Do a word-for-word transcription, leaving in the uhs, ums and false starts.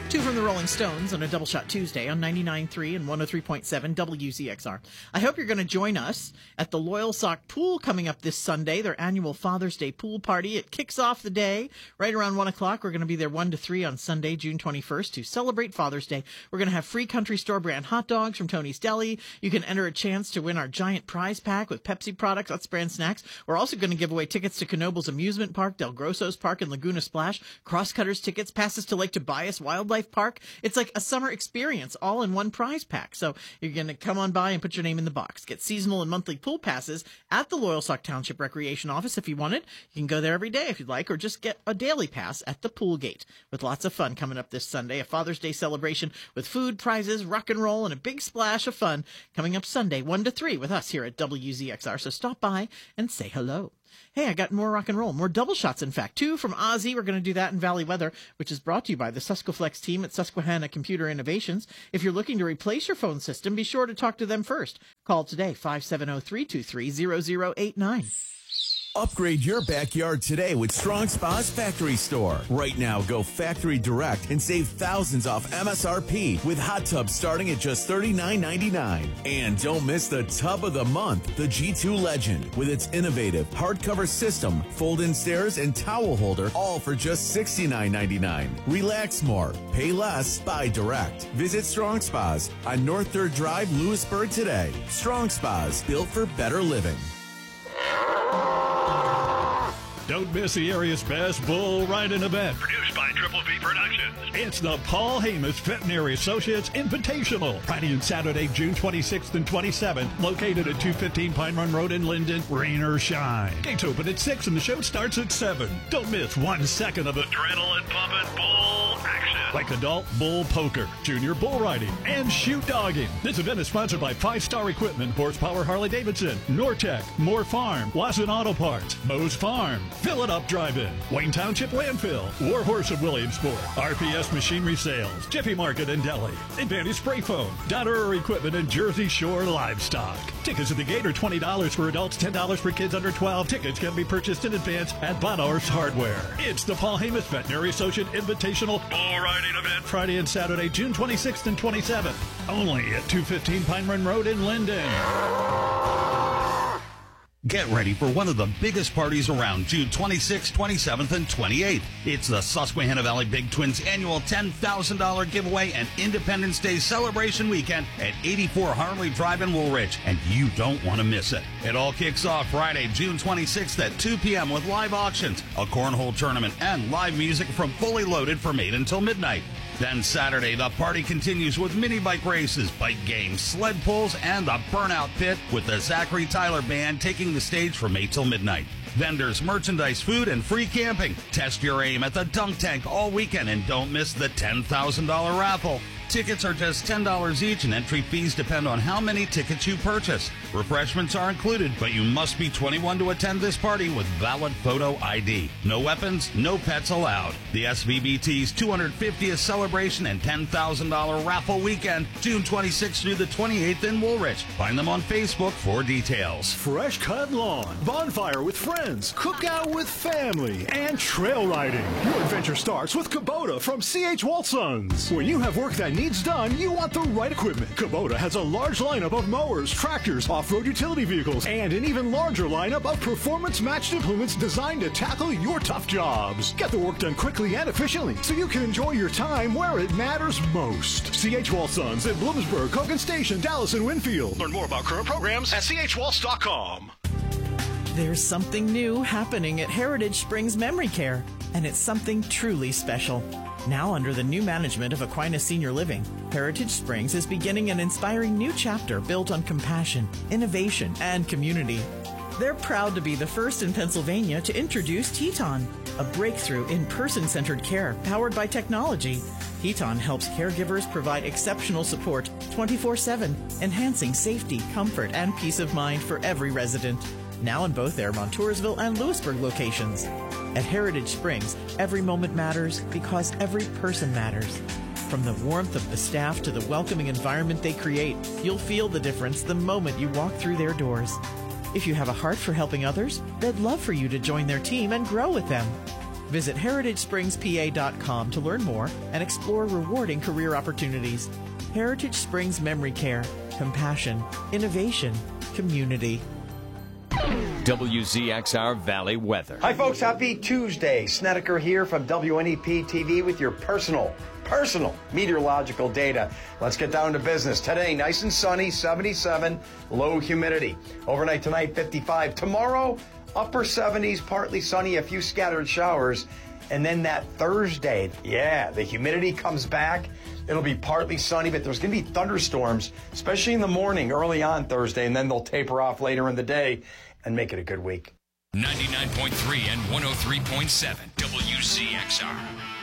Two from the Rolling Stones on a Double Shot Tuesday on ninety-nine point three and one oh three point seven W Z X R. I hope you're going to join us at the Loyal Sock Pool coming up this Sunday, their annual Father's Day pool party. It kicks off the day right around one o'clock. We're going to be there one to three on Sunday, June twenty-first, to celebrate Father's Day. We're going to have free country store brand hot dogs from Tony's Deli. You can enter a chance to win our giant prize pack with Pepsi products, Utz brand snacks. We're also going to give away tickets to Knoebels Amusement Park, Del Grosso's Park, and Laguna Splash, Crosscutters tickets, passes to Lake Tobias Wildlife Park. It's like a summer experience all in one prize pack. So you're going to come on by and put your name in the box. Get seasonal and monthly pool passes at the Loyal Sock Township Recreation Office if you want it. You can go there every day if you'd like, or just get a daily pass at the pool gate, with lots of fun coming up this Sunday. A Father's Day celebration with food, prizes, rock and roll, and a big splash of fun coming up Sunday, one to three with us here at W Z X R. So stop by and say hello. Hey, I got more rock and roll, more double shots, in fact. Two from Ozzy. We're going to do that in Valley Weather, which is brought to you by the Susqueflex team at Susquehanna Computer Innovations. If you're looking to replace your phone system, be sure to talk to them first. Call today, five seven zero, three two three, zero zero eight nine. Upgrade your backyard today with Strong Spa's Factory Store. Right now, go factory direct and save thousands off M S R P with hot tubs starting at just thirty-nine ninety-nine. And don't miss the tub of the month, the G two Legend, with its innovative hardcover system, fold-in stairs, and towel holder, all for just sixty-nine ninety-nine. Relax more, pay less, buy direct. Visit Strong Spas on North third Drive, Lewisburg today. Strong Spas, built for better living. Don't miss the area's best bull riding event. Produced by Triple V Productions. It's the Paul Hamus Veterinary Associates Invitational. Friday and Saturday, June twenty-sixth and twenty-seventh, located at two fifteen Pine Run Road in Linden, rain or shine. Gates open at six and the show starts at seven. Don't miss one second of adrenaline pumping bull action. Like adult bull poker, junior bull riding, and shoot dogging. This event is sponsored by Five Star Equipment, Horsepower Harley Davidson, Nortec, Moore Farm, Lawson Auto Parts, Moe's Farm, Fill It Up Drive-In, Wayne Township Landfill, War Horse of Williamsport, R P S Machinery Sales, Jiffy Market and Deli, Advantage Spray Foam, Dotterer Equipment, and Jersey Shore Livestock. Tickets at the gate are twenty dollars for adults, ten dollars for kids under twelve. Tickets can be purchased in advance at Bonar's Hardware. It's the Paul Hamus Veterinary Associate Invitational Bull Riding Event. Friday and Saturday, June twenty-sixth and twenty-seventh. Only at two fifteen Pine Run Road in Linden. Get ready for one of the biggest parties around, June twenty-sixth, twenty-seventh, and twenty-eighth. It's the Susquehanna Valley Big Twins annual ten thousand dollars giveaway and Independence Day celebration weekend at eighty-four Harley Drive in Woolwich, and you don't want to miss it. It all kicks off Friday, June twenty-sixth at two p.m. with live auctions, a cornhole tournament, and live music from Fully Loaded from eight until midnight. Then Saturday, the party continues with mini bike races, bike games, sled pulls, and the Burnout Pit with the Zachary Tyler Band taking the stage from eight till midnight. Vendors, merchandise, food, and free camping. Test your aim at the Dunk Tank all weekend and don't miss the ten thousand dollars raffle. Tickets are just ten dollars each and entry fees depend on how many tickets you purchase. Refreshments are included, but you must be twenty-one to attend this party with valid photo I D. No weapons, no pets allowed. The S V B T's two hundred fiftieth celebration and ten thousand dollars raffle weekend, June twenty-sixth through the twenty-eighth in Woolwich. Find them on Facebook for details. Fresh cut lawn, bonfire with friends, cookout with family, and trail riding. Your adventure starts with Kubota from C H Walsons. When you have work that needs done, you want the right equipment. Kubota has a large lineup of mowers, tractors, off-road utility vehicles, and an even larger lineup of performance-matched implements designed to tackle your tough jobs. Get the work done quickly and efficiently so you can enjoy your time where it matters most. C H Walsons in Bloomsburg, Cogan Station, Dallas, and Winfield. Learn more about current programs at c h waltz dot com. There's something new happening at Heritage Springs Memory Care, and it's something truly special. Now under the new management of Aquinas Senior Living, Heritage Springs is beginning an inspiring new chapter built on compassion, innovation, and community. They're proud to be the first in Pennsylvania to introduce Teton, a breakthrough in person-centered care powered by technology. Teton helps caregivers provide exceptional support twenty-four seven, enhancing safety, comfort, and peace of mind for every resident. Now in both their Montoursville and Lewisburg locations. At Heritage Springs, every moment matters because every person matters. From the warmth of the staff to the welcoming environment they create, you'll feel the difference the moment you walk through their doors. If you have a heart for helping others, they'd love for you to join their team and grow with them. Visit heritage springs p a dot com to learn more and explore rewarding career opportunities. Heritage Springs Memory Care. Compassion. Innovation. Community. W Z X R Valley weather. Hi, folks. Happy Tuesday. Snedeker here from W N E P T V with your personal, personal meteorological data. Let's get down to business. Today, nice and sunny, seventy-seven, low humidity. Overnight tonight, fifty-five. Tomorrow, upper seventies, partly sunny, a few scattered showers. And then that Thursday, yeah, the humidity comes back. It'll be partly sunny, but there's going to be thunderstorms, especially in the morning, early on Thursday, and then they'll taper off later in the day and make it a good week. ninety-nine point three and one oh three point seven W Z X R.